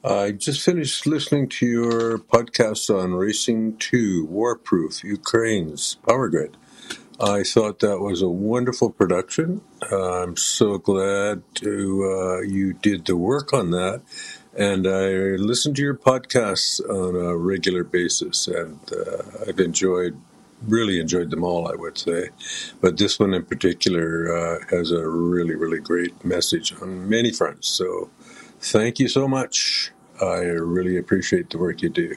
I just finished listening to your podcast on Racing 2, Warproof, Ukraine's Power Grid. I thought that was a wonderful production. I'm so glad you did the work on that. And I listen to your podcasts on a regular basis, and I've really enjoyed them all, I would say. But this one in particular has a really, really great message on many fronts. So thank you so much. I really appreciate the work you do.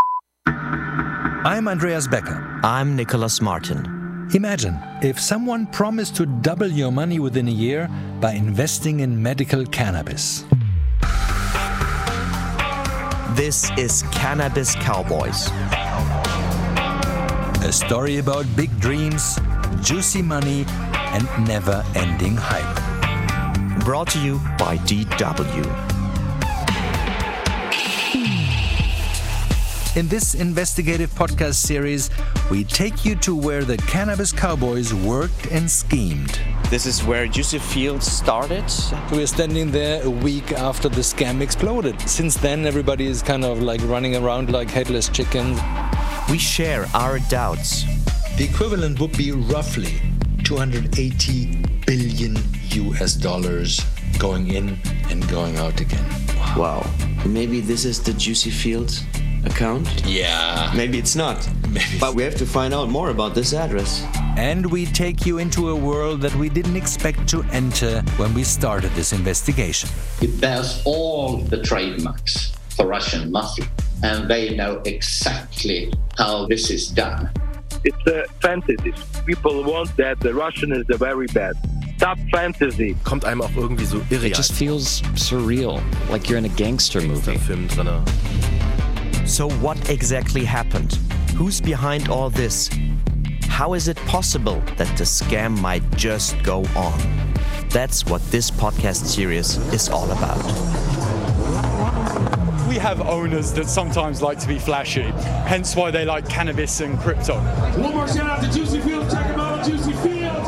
I'm Andreas Becker. I'm Nicholas Martin. Imagine if someone promised to double your money within a year by investing in medical cannabis. This is Cannabis Cowboys. A story about big dreams, juicy money, and never-ending hype. Brought to you by DW. In this investigative podcast series, we take you to where the Cannabis Cowboys worked and schemed. This is where Juicy Fields started. We're standing there a week after the scam exploded. Since then, everybody is kind of like running around like headless chickens. We share our doubts. The equivalent would be roughly $280 billion going in and going out again. Wow. Maybe this is the Juicy Fields account? Yeah. Maybe it's not. But we have to find out more about this address. And we take you into a world that we didn't expect to enter when we started this investigation. It bears all the trademarks for Russian mafia, and they know exactly how this is done. It's a fantasy. People want that. The Russian is the very best. Stop fantasy. Kommt einem auch irgendwie so irre. It just feels surreal, like you're in a gangster movie. Film drinne. So what exactly happened? Who's behind all this? How is it possible that the scam might just go on? That's what this podcast series is all about. We have owners that sometimes like to be flashy, hence why they like cannabis and crypto. One more shout out to Juicy Fields. Check them out on Juicy Fields.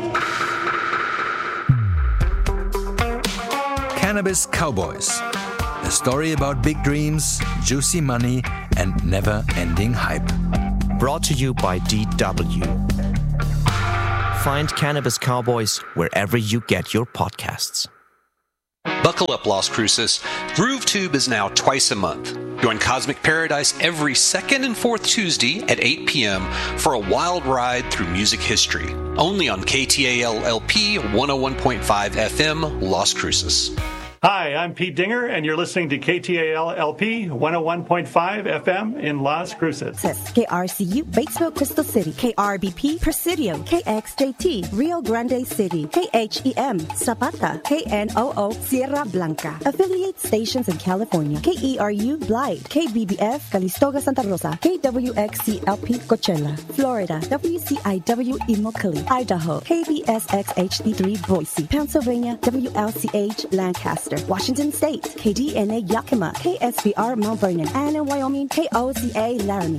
Cannabis Cowboys. A story about big dreams, juicy money, and never-ending hype. Brought to you by DW. Find Cannabis Cowboys wherever you get your podcasts. Buckle up, Las Cruces. GrooveTube is now twice a month. Join Cosmic Paradise every second and fourth Tuesday at 8 p.m. for a wild ride through music history. Only on KTAL-LP 101.5 FM, Las Cruces. Hi, I'm Pete Dinger, and you're listening to KTAL-LP 101.5 FM in Las Cruces. KRCU, Batesville, Crystal City. KRBP, Presidio. KXJT, Rio Grande City. KHEM, Zapata. KNOO, Sierra Blanca. Affiliate stations in California. KERU, Blythe. KBBF, Calistoga, Santa Rosa. KWXC-LP, Coachella. Florida. WCIW, Immokalee. Idaho. KBSX HD3, Boise. Pennsylvania. WLCH, Lancaster. Washington State, KDNA Yakima, KSBR Mount Vernon, and in Wyoming, KOCA Laramie.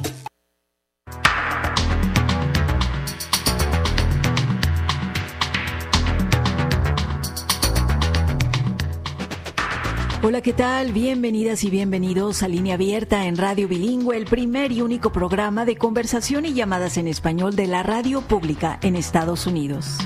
Hola, ¿qué tal? Bienvenidas y bienvenidos a Línea Abierta en Radio Bilingüe, el primer y único programa de conversación y llamadas en español de la radio pública en Estados Unidos.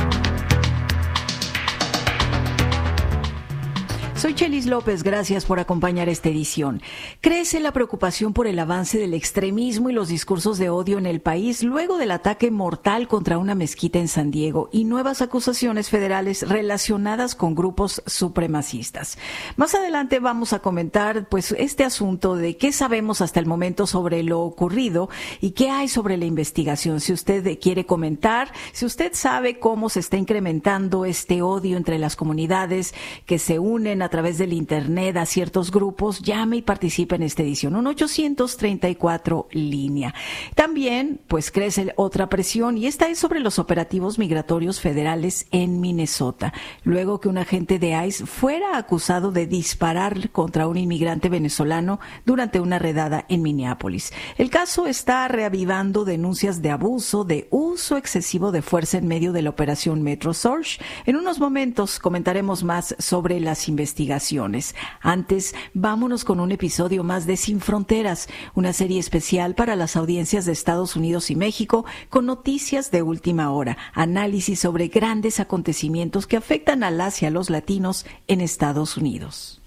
Soy Chelis López, gracias por acompañar esta edición. Crece la preocupación por el avance del extremismo y los discursos de odio en el país luego del ataque mortal contra una mezquita en San Diego y nuevas acusaciones federales relacionadas con grupos supremacistas. Más adelante vamos a comentar este asunto de qué sabemos hasta el momento sobre lo ocurrido y qué hay sobre la investigación. Si usted quiere comentar, si usted sabe cómo se está incrementando este odio entre las comunidades que se unen a través del internet a ciertos grupos, llame y participe en esta edición. 1-834 línea. También, crece otra presión y esta es sobre los operativos migratorios federales en Minnesota, luego que un agente de ICE fuera acusado de disparar contra un inmigrante venezolano durante una redada en Minneapolis. El caso está reavivando denuncias de abuso, de uso excesivo de fuerza en medio de la operación Metro Surge. En unos momentos comentaremos más sobre las investigaciones investigaciones. Antes, vámonos con un episodio más de Sin Fronteras, una serie especial para las audiencias de Estados Unidos y México, con noticias de última hora, análisis sobre grandes acontecimientos que afectan a las y a los latinos en Estados Unidos.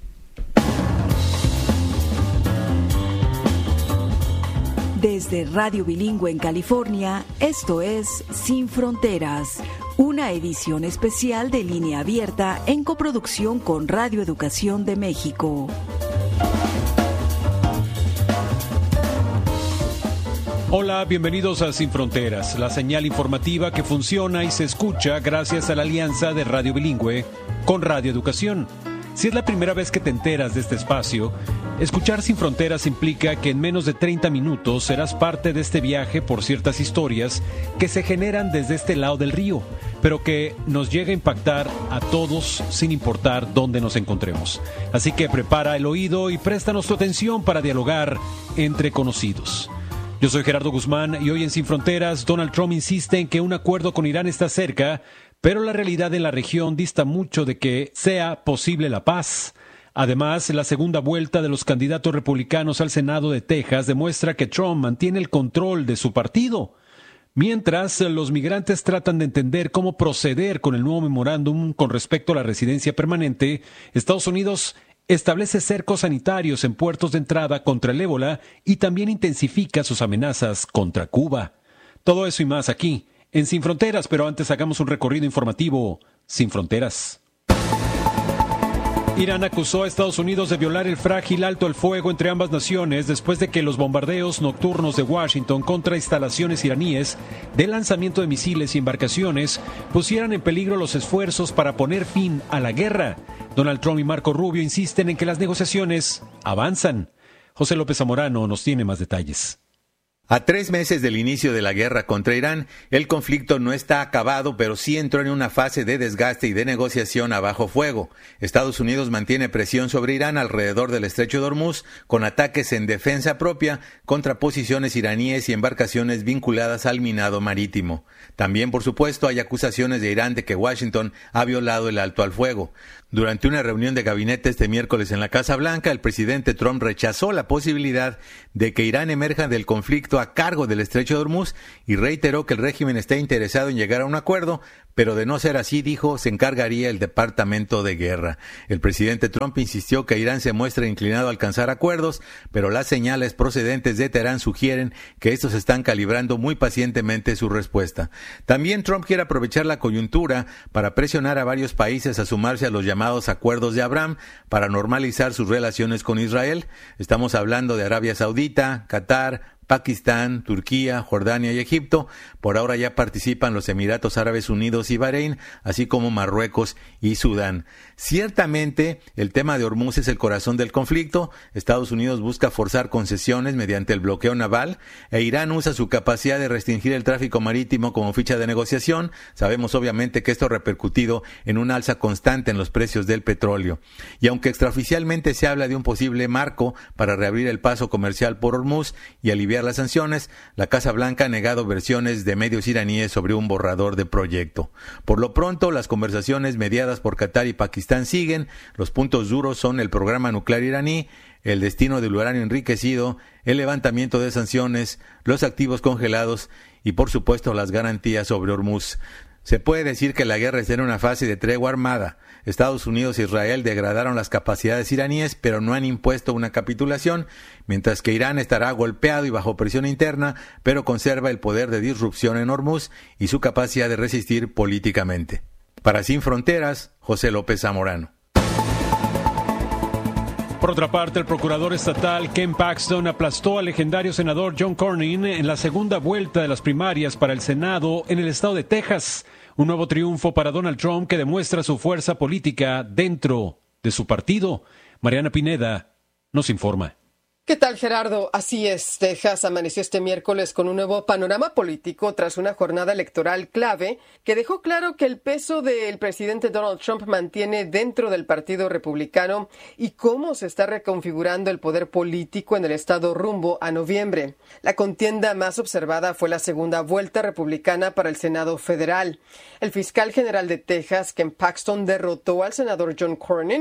Desde Radio Bilingüe en California, esto es Sin Fronteras, una edición especial de Línea Abierta en coproducción con Radio Educación de México. Hola, bienvenidos a Sin Fronteras, la señal informativa que funciona y se escucha gracias a la alianza de Radio Bilingüe con Radio Educación. Si es la primera vez que te enteras de este espacio, escuchar Sin Fronteras implica que en menos de 30 minutos serás parte de este viaje por ciertas historias que se generan desde este lado del río, pero que nos llega a impactar a todos sin importar dónde nos encontremos. Así que prepara el oído y préstanos tu atención para dialogar entre conocidos. Yo soy Gerardo Guzmán y hoy en Sin Fronteras, Donald Trump insiste en que un acuerdo con Irán está cerca, pero la realidad en la región dista mucho de que sea posible la paz. Además, la segunda vuelta de los candidatos republicanos al Senado de Texas demuestra que Trump mantiene el control de su partido. Mientras, los migrantes tratan de entender cómo proceder con el nuevo memorándum con respecto a la residencia permanente, Estados Unidos establece cercos sanitarios en puertos de entrada contra el ébola y también intensifica sus amenazas contra Cuba. Todo eso y más aquí, en Sin Fronteras, pero antes hagamos un recorrido informativo Sin Fronteras. Irán acusó a Estados Unidos de violar el frágil alto el fuego entre ambas naciones después de que los bombardeos nocturnos de Washington contra instalaciones iraníes de lanzamiento de misiles y embarcaciones pusieran en peligro los esfuerzos para poner fin a la guerra. Donald Trump y Marco Rubio insisten en que las negociaciones avanzan. José López Zamorano nos tiene más detalles. A 3 meses del inicio de la guerra contra Irán, el conflicto no está acabado, pero sí entró en una fase de desgaste y de negociación a bajo fuego. Estados Unidos mantiene presión sobre Irán alrededor del estrecho de Hormuz, con ataques en defensa propia contra posiciones iraníes y embarcaciones vinculadas al minado marítimo. También, por supuesto, hay acusaciones de Irán de que Washington ha violado el alto al fuego. Durante una reunión de gabinete este miércoles en la Casa Blanca, el presidente Trump rechazó la posibilidad de que Irán emerja del conflicto a cargo del estrecho de Hormuz y reiteró que el régimen está interesado en llegar a un acuerdo, pero de no ser así, dijo, se encargaría el Departamento de Guerra. El presidente Trump insistió que Irán se muestra inclinado a alcanzar acuerdos, pero las señales procedentes de Teherán sugieren que estos están calibrando muy pacientemente su respuesta. También Trump quiere aprovechar la coyuntura para presionar a varios países a sumarse a los llamados acuerdos de Abraham para normalizar sus relaciones con Israel. Estamos hablando de Arabia Saudita, Qatar, Pakistán, Turquía, Jordania y Egipto. Por ahora ya participan los Emiratos Árabes Unidos y Bahrein, así como Marruecos y Sudán. Ciertamente, el tema de Hormuz es el corazón del conflicto. Estados Unidos busca forzar concesiones mediante el bloqueo naval e Irán usa su capacidad de restringir el tráfico marítimo como ficha de negociación. Sabemos obviamente que esto ha repercutido en una alza constante en los precios del petróleo. Y aunque extraoficialmente se habla de un posible marco para reabrir el paso comercial por Hormuz y aliviar las sanciones, la Casa Blanca ha negado versiones de medios iraníes sobre un borrador de proyecto. Por lo pronto, las conversaciones mediadas por Qatar y Pakistán siguen. Los puntos duros son el programa nuclear iraní, el destino del uranio enriquecido, el levantamiento de sanciones, los activos congelados y, por supuesto, las garantías sobre Hormuz. Se puede decir que la guerra está en una fase de tregua armada. Estados Unidos e Israel degradaron las capacidades iraníes, pero no han impuesto una capitulación, mientras que Irán estará golpeado y bajo presión interna, pero conserva el poder de disrupción en Hormuz y su capacidad de resistir políticamente. Para Sin Fronteras, José López Zamorano. Por otra parte, el procurador estatal Ken Paxton aplastó al legendario senador John Cornyn en la segunda vuelta de las primarias para el Senado en el estado de Texas. Un nuevo triunfo para Donald Trump que demuestra su fuerza política dentro de su partido. Mariana Pineda nos informa. ¿Qué tal, Gerardo? Así es, Texas amaneció este miércoles con un nuevo panorama político tras una jornada electoral clave que dejó claro que el peso del presidente Donald Trump mantiene dentro del Partido Republicano y cómo se está reconfigurando el poder político en el estado rumbo a noviembre. La contienda más observada fue la segunda vuelta republicana para el Senado federal. El fiscal general de Texas, Ken Paxton, derrotó al senador John Cornyn,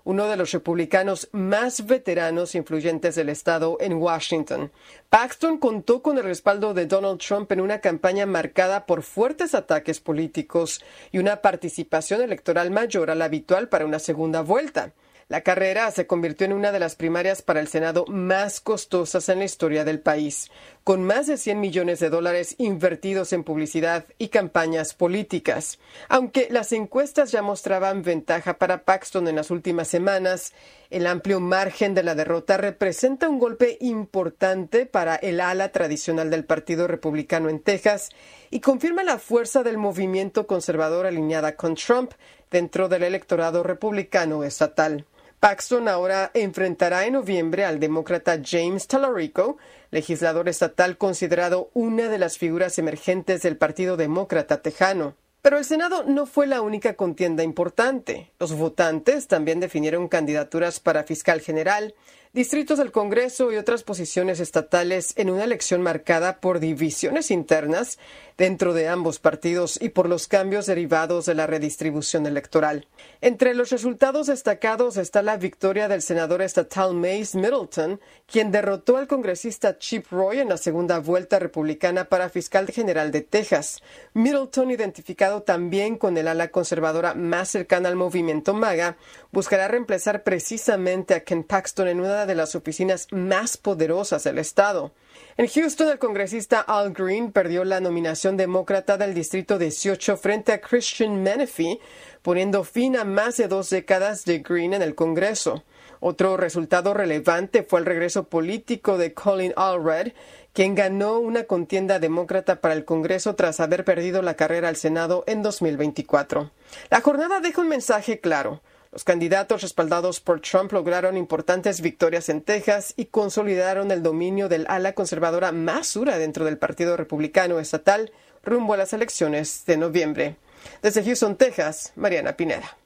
uno de los republicanos más veteranos e influyentes del estado en Washington. Paxton contó con el respaldo de Donald Trump en una campaña marcada por fuertes ataques políticos y una participación electoral mayor a la habitual para una segunda vuelta. La carrera se convirtió en una de las primarias para el Senado más costosas en la historia del país, con más de $100 millones invertidos en publicidad y campañas políticas. Aunque las encuestas ya mostraban ventaja para Paxton en las últimas semanas, el amplio margen de la derrota representa un golpe importante para el ala tradicional del Partido Republicano en Texas y confirma la fuerza del movimiento conservador alineada con Trump dentro del electorado republicano estatal. Paxton ahora enfrentará en noviembre al demócrata James Talarico, legislador estatal considerado una de las figuras emergentes del Partido Demócrata tejano. Pero el Senado no fue la única contienda importante. Los votantes también definieron candidaturas para fiscal general, distritos del Congreso y otras posiciones estatales en una elección marcada por divisiones internas dentro de ambos partidos y por los cambios derivados de la redistribución electoral. Entre los resultados destacados está la victoria del senador estatal Mace Middleton, quien derrotó al congresista Chip Roy en la segunda vuelta republicana para fiscal general de Texas. Middleton, identificado también con el ala conservadora más cercana al movimiento MAGA, buscará reemplazar precisamente a Ken Paxton en una de las oficinas más poderosas del estado. En Houston, el congresista Al Green perdió la nominación demócrata del Distrito 18 frente a Christian Menefee, poniendo fin a más de 2 décadas de Green en el Congreso. Otro resultado relevante fue el regreso político de Colin Allred, quien ganó una contienda demócrata para el Congreso tras haber perdido la carrera al Senado en 2024. La jornada deja un mensaje claro. Los candidatos respaldados por Trump lograron importantes victorias en Texas y consolidaron el dominio del ala conservadora más dura dentro del Partido Republicano estatal rumbo a las elecciones de noviembre. Desde Houston, Texas, Mariana Pineda.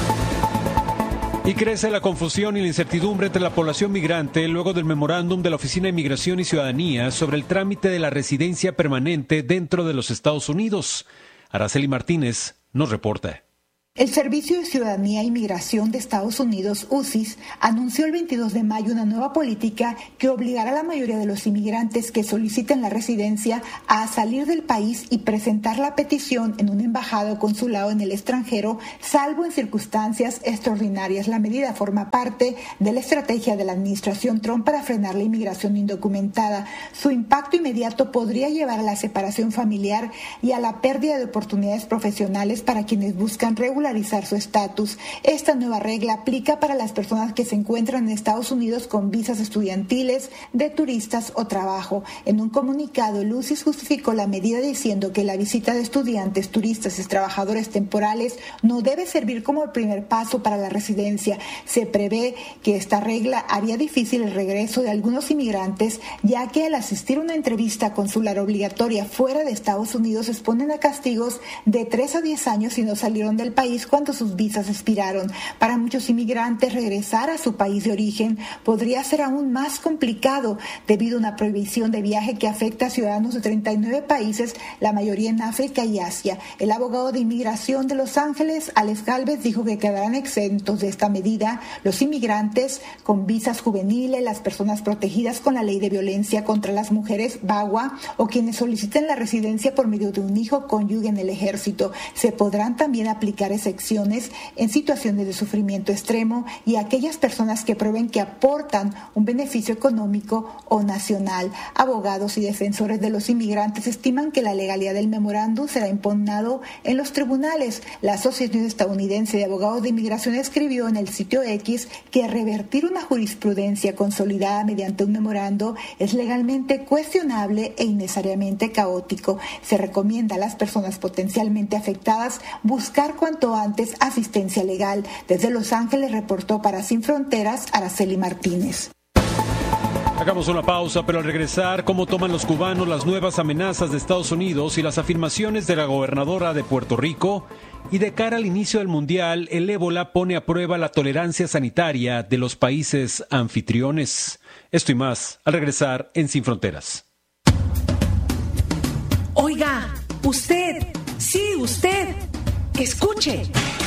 Y crece la confusión y la incertidumbre entre la población migrante luego del memorándum de la Oficina de Inmigración y Ciudadanía sobre el trámite de la residencia permanente dentro de los Estados Unidos. Araceli Martínez nos reporta. El Servicio de Ciudadanía e Inmigración de Estados Unidos, USIS, anunció el 22 de mayo una nueva política que obligará a la mayoría de los inmigrantes que soliciten la residencia a salir del país y presentar la petición en una embajada o consulado en el extranjero, salvo en circunstancias extraordinarias. La medida forma parte de la estrategia de la administración Trump para frenar la inmigración indocumentada. Su impacto inmediato podría llevar a la separación familiar y a la pérdida de oportunidades profesionales para quienes buscan regularizar su estatus. Esta nueva regla aplica para las personas que se encuentran en Estados Unidos con visas estudiantiles, de turistas o trabajo. En un comunicado, el USIS justificó la medida diciendo que la visita de estudiantes, turistas y trabajadores temporales no debe servir como el primer paso para la residencia. Se prevé que esta regla haría difícil el regreso de algunos inmigrantes, ya que al asistir a una entrevista consular obligatoria fuera de Estados Unidos exponen a castigos de 3 a 10 años si no salieron del país cuando sus visas expiraron. Para muchos inmigrantes, regresar a su país de origen podría ser aún más complicado debido a una prohibición de viaje que afecta a ciudadanos de 39 países, la mayoría en África y Asia. El abogado de inmigración de Los Ángeles, Alex Galvez, dijo que quedarán exentos de esta medida los inmigrantes con visas juveniles, las personas protegidas con la ley de violencia contra las mujeres, VAWA, o quienes soliciten la residencia por medio de un hijo cónyuge en el ejército. Se podrán también aplicar excepciones en situaciones de sufrimiento extremo y aquellas personas que prueben que aportan un beneficio económico o nacional. Abogados y defensores de los inmigrantes estiman que la legalidad del memorándum será impugnado en los tribunales. La Asociación Estadounidense de Abogados de Inmigración escribió en el sitio X que revertir una jurisprudencia consolidada mediante un memorando es legalmente cuestionable e innecesariamente caótico. Se recomienda a las personas potencialmente afectadas buscar cuanto antes asistencia legal. Desde Los Ángeles reportó para Sin Fronteras, Araceli Martínez. Hagamos una pausa, pero al regresar, ¿cómo toman los cubanos las nuevas amenazas de Estados Unidos y las afirmaciones de la gobernadora de Puerto Rico? Y de cara al inicio del Mundial, el ébola pone a prueba la tolerancia sanitaria de los países anfitriones. Esto y más, al regresar en Sin Fronteras. Oiga, usted, sí, usted, escuche,